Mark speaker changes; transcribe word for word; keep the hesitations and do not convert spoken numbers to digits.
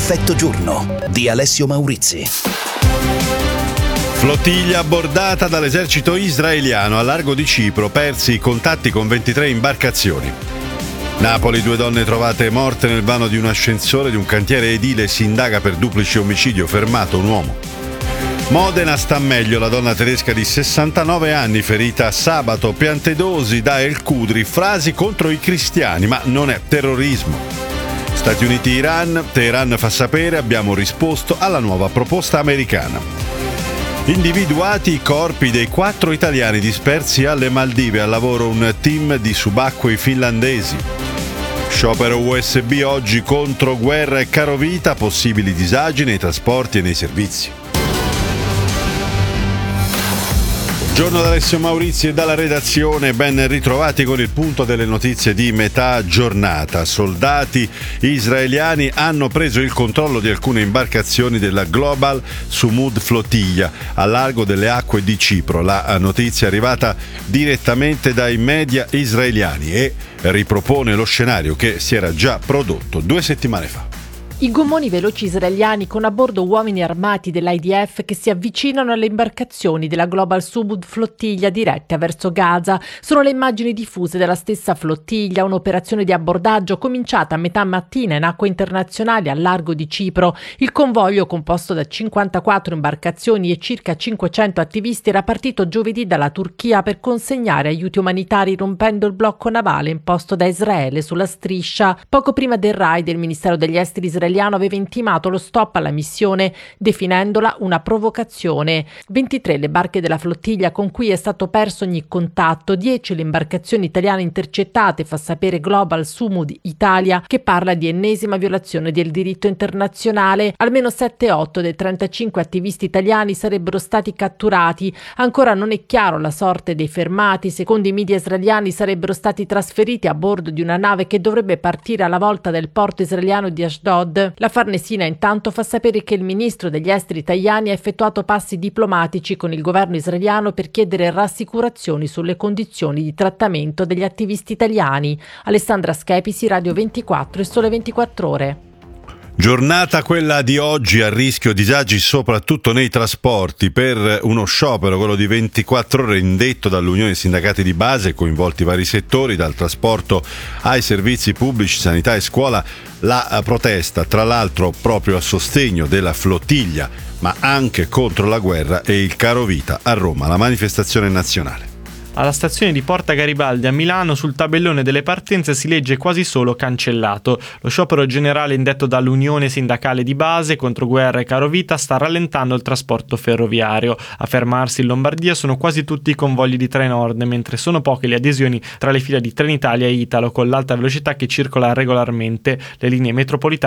Speaker 1: Perfetto giorno di Alessio Maurizi.
Speaker 2: Flottiglia abbordata dall'esercito israeliano a largo di Cipro, persi i contatti con ventitré imbarcazioni. Napoli, due donne trovate morte nel vano di un ascensore di un cantiere edile, si indaga per duplice omicidio, fermato un uomo. Modena sta meglio, la donna tedesca di sessantanove anni ferita sabato, Piantedosi da El Cudri, frasi contro i cristiani, ma non è terrorismo. Stati Uniti-Iran, Teheran fa sapere abbiamo risposto alla nuova proposta americana. Individuati i corpi dei quattro italiani dispersi alle Maldive, al lavoro un team di subacquei finlandesi. Sciopero U S B oggi contro guerra e carovita, possibili disagi nei trasporti e nei servizi. Buongiorno da Alessio Maurizi e dalla redazione, ben ritrovati con il punto delle notizie di metà giornata. Soldati israeliani hanno preso il controllo di alcune imbarcazioni della Global Sumud Flottiglia a largo delle acque di Cipro. La notizia è arrivata direttamente dai media israeliani e ripropone lo scenario che si era già prodotto due settimane fa.
Speaker 3: I gommoni veloci israeliani con a bordo uomini armati dell'I D F che si avvicinano alle imbarcazioni della Global Sumud Flottiglia dirette verso Gaza. Sono le immagini diffuse della stessa flottiglia, un'operazione di abbordaggio cominciata a metà mattina in acque internazionali al largo di Cipro. Il convoglio, composto da cinquantaquattro imbarcazioni e circa cinquecento attivisti, era partito giovedì dalla Turchia per consegnare aiuti umanitari, rompendo il blocco navale imposto da Israele sulla striscia. Poco prima del raid, il Ministero degli Esteri israeliano aveva intimato lo stop alla missione, definendola una provocazione. ventitré le barche della flottiglia con cui è stato perso ogni contatto, dieci le imbarcazioni italiane intercettate, fa sapere Global Sumud Italia, che parla di ennesima violazione del diritto internazionale. Almeno sette otto dei trentacinque attivisti italiani sarebbero stati catturati. Ancora non è chiaro la sorte dei fermati. Secondo i media israeliani sarebbero stati trasferiti a bordo di una nave che dovrebbe partire alla volta del porto israeliano di Ashdod. La Farnesina intanto fa sapere che il ministro degli esteri Tajani ha effettuato passi diplomatici con il governo israeliano per chiedere rassicurazioni sulle condizioni di trattamento degli attivisti italiani. Alessandra Schepisi, Radio ventiquattro e Sole ventiquattro Ore.
Speaker 2: Giornata quella di oggi, a rischio disagi soprattutto nei trasporti per uno sciopero, quello di ventiquattro ore, indetto dall'Unione Sindacati di Base, coinvolti vari settori, dal trasporto ai servizi pubblici, sanità e scuola. La protesta, tra l'altro, proprio a sostegno della flottiglia, ma anche contro la guerra e il carovita a Roma, la manifestazione nazionale.
Speaker 4: Alla stazione di Porta Garibaldi a Milano sul tabellone delle partenze si legge quasi solo cancellato. Lo sciopero generale indetto dall'Unione Sindacale di Base contro guerra e carovita sta rallentando il trasporto ferroviario. A fermarsi in Lombardia sono quasi tutti i convogli di Trenord, mentre sono poche le adesioni tra le file di Trenitalia e Italo con l'alta velocità che circola regolarmente. Le linee metropolitane